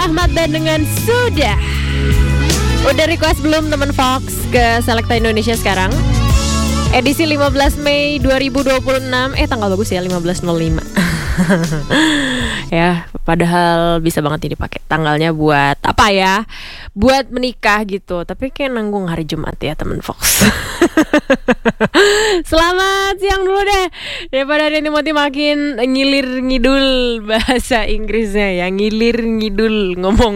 Ahmad dan dengan sudah. Udah request belum teman Fox ke Selekta Indonesia sekarang? Edisi 15 Mei 2026. Tanggal bagus ya, 15.05. Ya, padahal bisa banget ini dipakai tanggalnya buat apa ya? Buat menikah gitu. Tapi kayak nanggung hari Jumat ya teman Fox. Selamat siang dulu deh. Daripada hari Timothy makin ngilir ngidul bahasa Inggrisnya ya, ngilir ngidul ngomong